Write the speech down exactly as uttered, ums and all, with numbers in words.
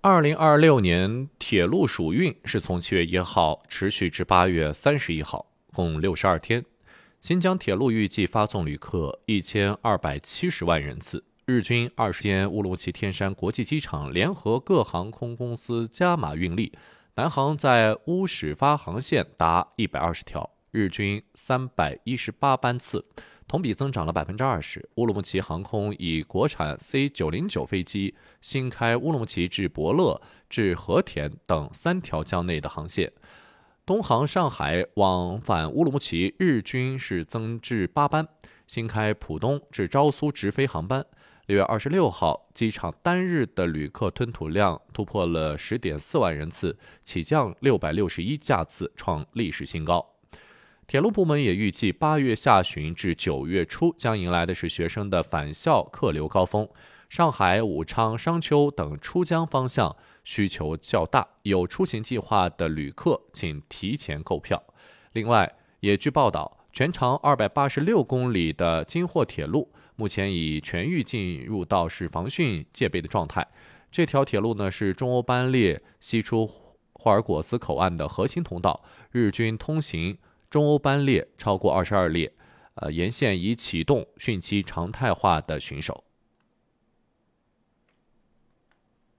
二零二六年铁路暑运是从七月一号持续至八月三十一号，共六十二天。新疆铁路预计发送旅客一千二百七十万人次，日均二十间乌鲁木齐天山国际机场联合各航空公司加码运力，南航在乌始发航线达一百二十条，日均三百一十八班次，同比增长了百分之二十。乌鲁木齐航空以国产 C 九零九飞机新开乌鲁木齐至博乐、至和田等三条江内的航线。东航上海往返乌鲁木齐日均是增至八班，新开浦东至昭苏直飞航班。六月二十六号，机场单日的旅客吞吐量突破了十点四万人次，起降六百六十一架次，创历史新高。铁路部门也预计，八月下旬至九月初将迎来的是学生的返校客流高峰。上海、武昌、商丘等出江方向需求较大，有出行计划的旅客请提前购票。另外，也据报道，全长二百八十六公里的京货铁路目前已全域进入到是防汛戒备的状态。这条铁路呢是中欧班列西出霍尔果斯口岸的核心通道，日均通行中欧班列超过二十二列，呃，沿线已启动汛期常态化的巡守。